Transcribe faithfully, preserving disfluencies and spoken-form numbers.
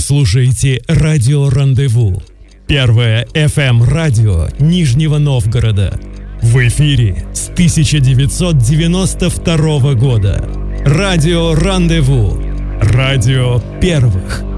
слушаете радио «Рандеву». Первое эф эм-радио Нижнего Новгорода. В эфире с тысяча девятьсот девяносто второго года. Радио «Рандеву». Радио первых.